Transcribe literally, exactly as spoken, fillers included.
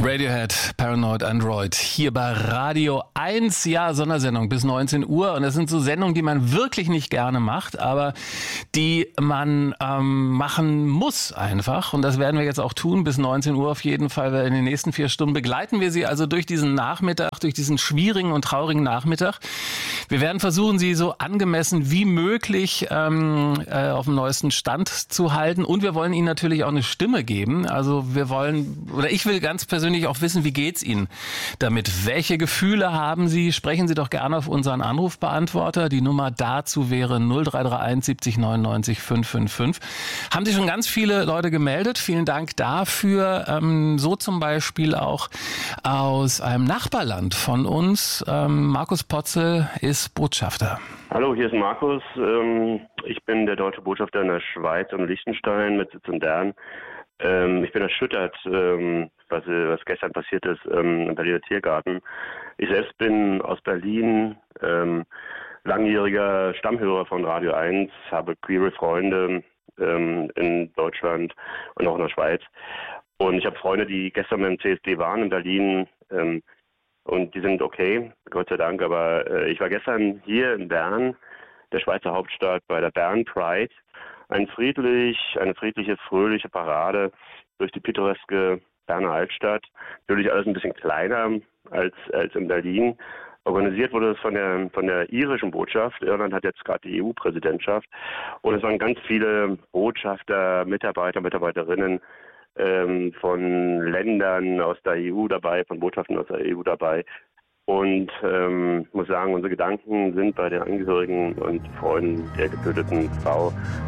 Radiohead, Paranoid Android, hier bei Radio eins, ja, Sondersendung bis neunzehn Uhr. Und das sind so Sendungen, die man wirklich nicht gerne macht, aber die man ähm, machen muss einfach. Und das werden wir jetzt auch tun, bis neunzehn Uhr auf jeden Fall. In den nächsten vier Stunden begleiten wir Sie also durch diesen Nachmittag, durch diesen schwierigen und traurigen Nachmittag. Wir werden versuchen, Sie so angemessen wie möglich ähm, äh, auf dem neuesten Stand zu halten. Und wir wollen Ihnen natürlich auch eine Stimme geben. Also wir wollen, oder ich will ganz persönlich auch wissen, wie geht's Ihnen damit? Welche Gefühle haben Sie? Sprechen Sie doch gerne auf unseren Anrufbeantworter. Die Nummer dazu wäre null drei drei eins siebzig neunundneunzig fünfhundertfünfundfünfzig. Haben sich schon ganz viele Leute gemeldet. Vielen Dank dafür. Ähm, so zum Beispiel auch aus einem Nachbarland von uns. Ähm, Markus Potzel ist Botschafter. Hallo, hier ist Markus. Ähm, ich bin der deutsche Botschafter in der Schweiz und Liechtenstein mit Sitz in Bern. Ähm, ich bin erschüttert, ähm, was, was gestern passiert ist ähm, im Berliner Tiergarten. Ich selbst bin aus Berlin, ähm, langjähriger Stammhörer von Radio eins, habe queere Freunde ähm, in Deutschland und auch in der Schweiz. Und ich habe Freunde, die gestern beim C S D waren in Berlin ähm, und die sind okay, Gott sei Dank. Aber äh, ich war gestern hier in Bern, der Schweizer Hauptstadt, bei der Bern Pride. Ein friedlich, eine friedliche, fröhliche Parade durch die pittoreske Berner Altstadt. Natürlich alles ein bisschen kleiner als, als in Berlin. Organisiert wurde es von der, von der irischen Botschaft. Irland hat jetzt gerade die E U-Präsidentschaft. Und es waren ganz viele Botschafter, Mitarbeiter, Mitarbeiterinnen ähm, von Ländern aus der E U dabei, von Botschaften aus der E U dabei. Und ähm, muss sagen, unsere Gedanken sind bei den Angehörigen und Freunden der getöteten Frau.